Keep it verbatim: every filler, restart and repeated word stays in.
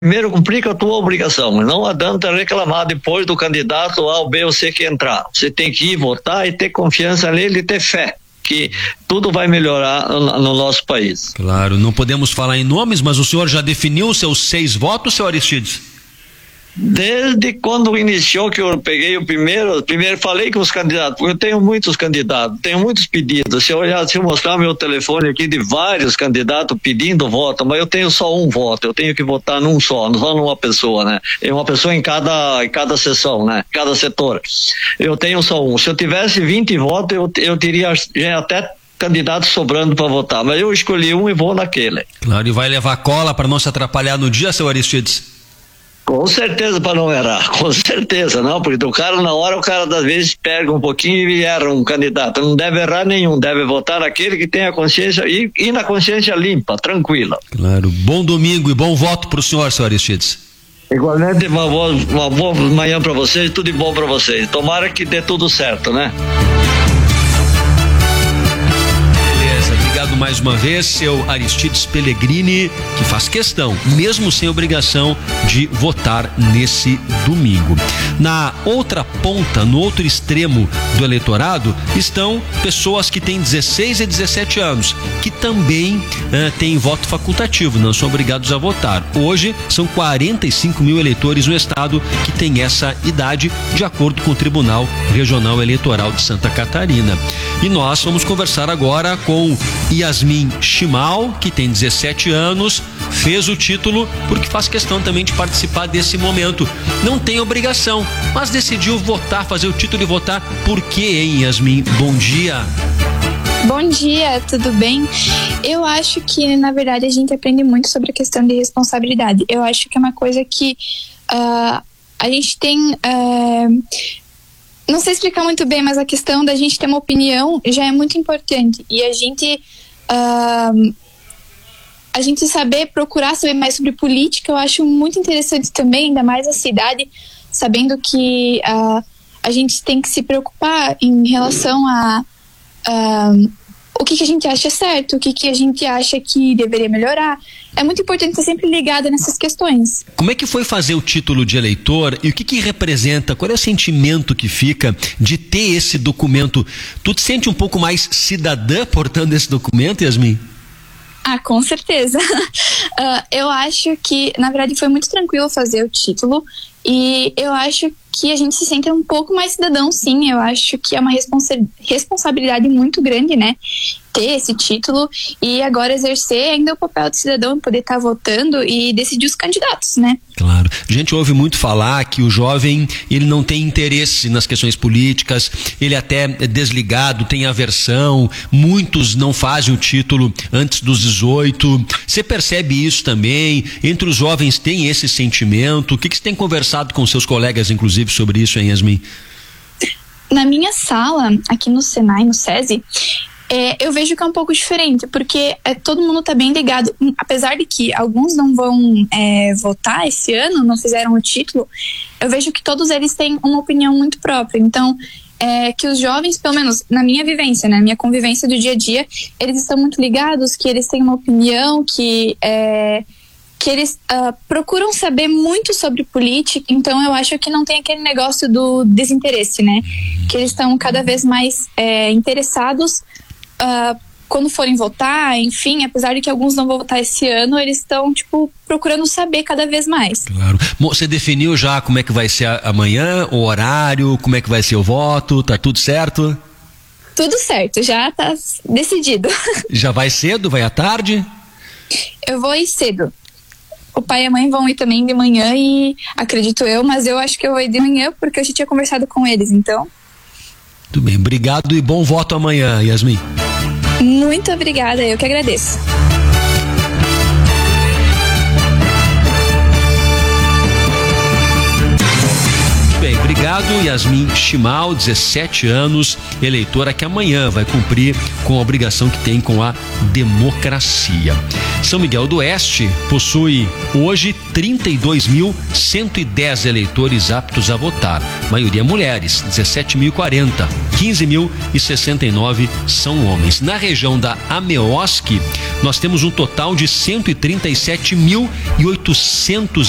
Primeiro, cumprir com a tua obrigação. Não adianta reclamar depois do candidato A, B ou C que entrar. Você tem que ir votar e ter confiança nele e ter fé que tudo vai melhorar no, no nosso país. Claro, não podemos falar em nomes, mas o senhor já definiu os seus seis votos, senhor Aristides? Desde quando iniciou que eu peguei o primeiro, primeiro falei com os candidatos, porque eu tenho muitos candidatos, tenho muitos pedidos. Se eu olhar, se eu mostrar meu telefone aqui de vários candidatos pedindo voto, mas eu tenho só um voto, eu tenho que votar num só, não só numa pessoa, né? É uma pessoa em cada, em cada sessão, né? Cada setor. Eu tenho só um. Se eu tivesse vinte votos, eu, eu teria já até candidatos sobrando para votar, mas eu escolhi um e vou naquele. Claro, e vai levar cola para não se atrapalhar no dia, seu Aristides? Com certeza, para não errar, com certeza, não, porque o cara na hora, o cara às vezes pega um pouquinho e erra um candidato, não deve errar nenhum, deve votar naquele que tem a consciência, e, e na consciência limpa, tranquila. Claro, bom domingo e bom voto para o senhor, senhor Aristides. Igualmente, uma boa, uma boa manhã para vocês, tudo de bom para vocês, tomara que dê tudo certo, né? Mais uma vez, seu Aristides Pellegrini, que faz questão, mesmo sem obrigação, de votar nesse domingo. Na outra ponta, no outro extremo do eleitorado, estão pessoas que têm dezesseis e dezessete anos, que também eh, têm voto facultativo, não são obrigados a votar. Hoje, são quarenta e cinco mil eleitores no estado que têm essa idade, de acordo com o Tribunal Regional Eleitoral de Santa Catarina. E nós vamos conversar agora com Yasmin Chimal, que tem dezessete anos, fez o título porque faz questão também de participar desse momento. Não tem obrigação, mas decidiu votar, fazer o título e votar. Por quê, hein, Yasmin? Bom dia. Bom dia, tudo bem? Eu acho que, na verdade, a gente aprende muito sobre a questão de responsabilidade. Eu acho que é uma coisa que uh, a gente tem... Uh, não sei explicar muito bem, mas a questão da gente ter uma opinião já é muito importante. E a gente... Uh, a gente saber procurar saber mais sobre política, eu acho muito interessante também, ainda mais a cidade, sabendo que uh, a gente tem que se preocupar em relação a uh, o que, que a gente acha certo, o que, que a gente acha que deveria melhorar. É muito importante estar sempre ligada nessas questões. Como é que foi fazer o título de eleitor e o que que representa, qual é o sentimento que fica de ter esse documento? Tu te sente um pouco mais cidadã portando esse documento, Yasmin? Ah, com certeza. uh, eu acho que, na verdade, foi muito tranquilo fazer o título e eu acho que a gente se sente um pouco mais cidadão, sim. Eu acho que é uma responsa- responsabilidade muito grande, né? Ter esse título e agora exercer ainda o papel de cidadão, poder estar votando e decidir os candidatos, né? Claro. A gente ouve muito falar que o jovem, ele não tem interesse nas questões políticas, ele até é desligado, tem aversão, muitos não fazem o título antes dos dezoito. Você percebe isso também? Entre os jovens tem esse sentimento? O que que você tem conversado com seus colegas, inclusive, sobre isso, hein, Yasmin? Na minha sala, aqui no Senai, no SESI, É, eu vejo que é um pouco diferente, porque é, todo mundo tá bem ligado, apesar de que alguns não vão é, votar esse ano, não fizeram o título, eu vejo que todos eles têm uma opinião muito própria. Então, é, que os jovens, pelo menos na minha vivência, na minha convivência do dia a dia, eles estão muito ligados, que eles têm uma opinião, que é, que eles uh, procuram saber muito sobre política. Então eu acho que não tem aquele negócio do desinteresse, né? Que eles estão cada vez mais é, interessados Uh, quando forem votar, enfim, apesar de que alguns não vão votar esse ano, eles estão, tipo, procurando saber cada vez mais. Claro. Você definiu já como é que vai ser amanhã, o horário, como é que vai ser o voto, tá tudo certo? Tudo certo, já tá decidido. Já vai cedo, vai à tarde? Eu vou ir cedo. O pai e a mãe vão ir também de manhã e acredito eu, mas eu acho que eu vou ir de manhã porque eu já tinha conversado com eles, então... Tudo bem, obrigado e bom voto amanhã, Yasmin. Muito obrigada, eu que agradeço. Bem, obrigado, Yasmin Chimal, dezessete anos, eleitora que amanhã vai cumprir com a obrigação que tem com a democracia. São Miguel do Oeste possui hoje trinta e dois mil cento e dez eleitores aptos a votar, maioria mulheres, dezessete mil e quarenta, quinze mil e sessenta e nove são homens. Na região da Ameosc, nós temos um total de cento e trinta e sete mil e oitocentos